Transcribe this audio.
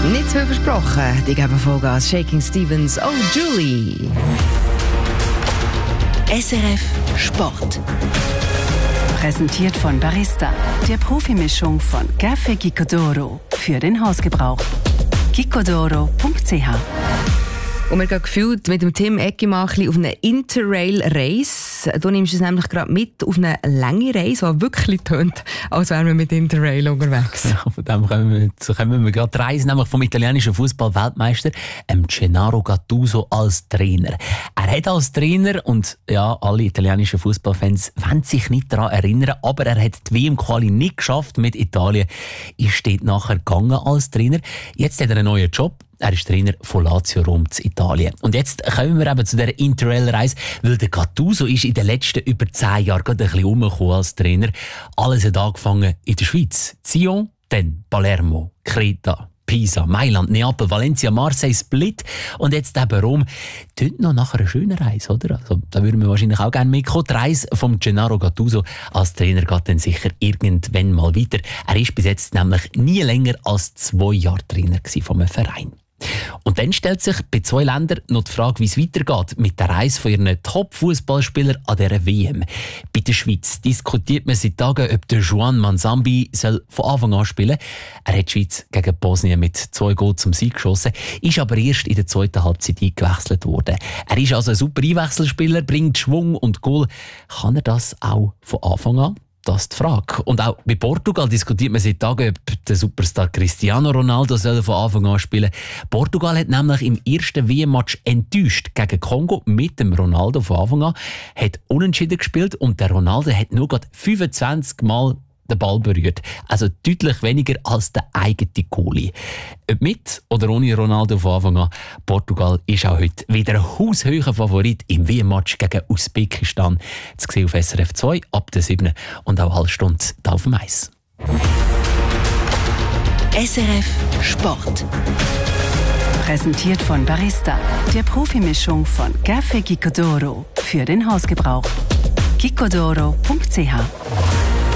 Nicht zu viel versprochen. Die geben Vollgas. Shaking Stevens, Oh Julie. SRF Sport. Präsentiert von Barista, der Profimischung von Café Gicodoro für den Hausgebrauch. gicodoro.ch. Und wir gehen gefühlt mit dem Tim Eckimann auf eine Interrail-Race. Du nimmst es nämlich gerade mit auf eine lange Reise, die wirklich tönt, als wären wir mit Interrail unterwegs. Ja, von dem kommen wir gerade reisen, nämlich vom italienischen Fußball-Weltmeister Gennaro Gattuso als Trainer. Er hat als Trainer, und ja, alle italienischen Fußballfans wollen sich nicht daran erinnern, aber er hat die WM-Quali nicht geschafft mit Italien. Ist dort nachher gegangen als Trainer. Jetzt hat er einen neuen Job. Er ist Trainer von Lazio Rom in Italien. Und jetzt kommen wir eben zu dieser Interrail-Reise, weil der Gattuso ist in den letzten über 10 Jahren gerade ein bisschen rumgekommen als Trainer. Alles hat angefangen in der Schweiz. Sion, dann Palermo, Kreta, Pisa, Mailand, Neapel, Valencia, Marseille, Split und jetzt eben Rom. Tönt noch nach einer schönen Reise, oder? Also, da würden wir wahrscheinlich auch gerne mitkommen. Die Reise von Gennaro Gattuso als Trainer geht dann sicher irgendwann mal weiter. Er ist bis jetzt nämlich nie länger als 2 Jahre Trainer von einem Verein. Und dann stellt sich bei 2 Ländern noch die Frage, wie es weitergeht mit der Reise von ihren Top-Fußballspielern an dieser WM. Bei der Schweiz diskutiert man seit Tagen, ob der Juan Manzambi soll von Anfang an spielen. Er hat die Schweiz gegen Bosnien mit 2 Goals zum Sieg geschossen, ist aber erst in der 2. Halbzeit eingewechselt worden. Er ist also ein super Einwechselspieler, bringt Schwung und Goal. Kann er das auch von Anfang an? Das ist die Frage. Und auch bei Portugal diskutiert man seit Tagen, ob der Superstar Cristiano Ronaldo soll von Anfang an spielen. Portugal hat nämlich im ersten WM-Match enttäuscht gegen Kongo mit dem Ronaldo von Anfang an, hat unentschieden gespielt und der Ronaldo hat nur gerade 25 Mal den Ball berührt. Also deutlich weniger als der eigene Goalie. Ob mit oder ohne Ronaldo von Anfang an, Portugal ist auch heute wieder ein haushoher Favorit im WM-Match gegen Usbekistan. Zu sehen auf SRF 2 ab der 7. und auch halbe Stunde hier auf dem Eis. SRF Sport. Präsentiert von Barista, der Profimischung von Café Gicodoro für den Hausgebrauch. gicodoro.ch.